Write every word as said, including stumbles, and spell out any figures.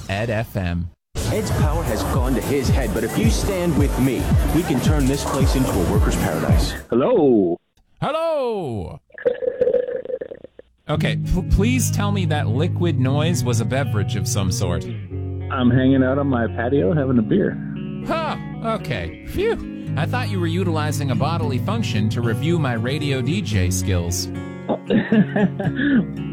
Ed F M. Ed's power has gone to his head, but if you stand with me, we can turn this place into a worker's paradise. Hello. Hello. Okay, p- please tell me that liquid noise was a beverage of some sort. I'm hanging out on my patio having a beer. Huh, okay. Phew. I thought you were utilizing a bodily function to review my radio D J skills.